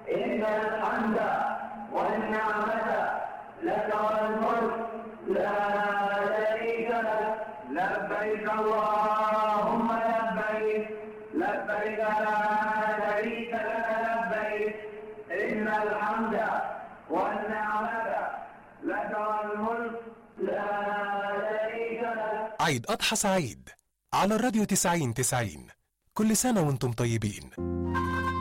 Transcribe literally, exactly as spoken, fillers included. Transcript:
إن الحمد والنعمة لك والملك لا شريك لك. لبيك اللهم لبيك، لبيك لا شريك لك لبيك، إن الحمد والنعمة لك والملك لا شريك لك. عيد أضحى سعيد على الراديو تسعين تسعين، كل سنة وانتم طيبين.